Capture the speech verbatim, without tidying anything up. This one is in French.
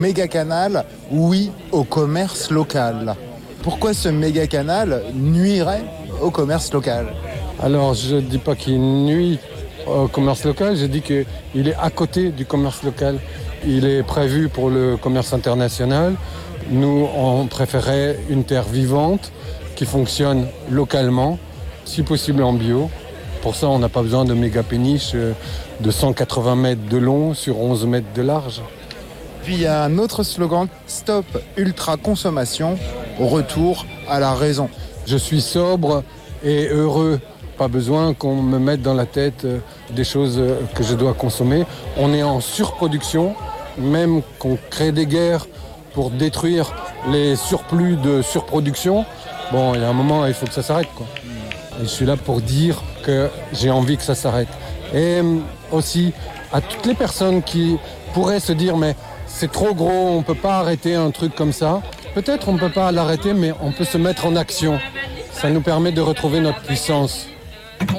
Méga canal, oui au commerce local. Pourquoi ce méga canal nuirait au commerce local? Alors, je ne dis pas qu'il nuit au commerce local, je dis qu'il est à côté du commerce local. Il est prévu pour le commerce international. Nous, on préférait une terre vivante qui fonctionne localement, si possible en bio. Pour ça, on n'a pas besoin de méga péniches de cent quatre-vingts mètres de long sur onze mètres de large. Puis il y a un autre slogan, Stop ultra consommation, retour à la raison. Je suis sobre et heureux. Pas besoin qu'on me mette dans la tête des choses que je dois consommer. On est en surproduction, même qu'on crée des guerres pour détruire les surplus de surproduction. Bon, il y a un moment, il faut que ça s'arrête, quoi. Et je suis là pour dire que j'ai envie que ça s'arrête. Et aussi à toutes les personnes qui pourraient se dire, mais c'est trop gros, on ne peut pas arrêter un truc comme ça. Peut-être on ne peut pas l'arrêter, mais on peut se mettre en action. Ça nous permet de retrouver notre puissance.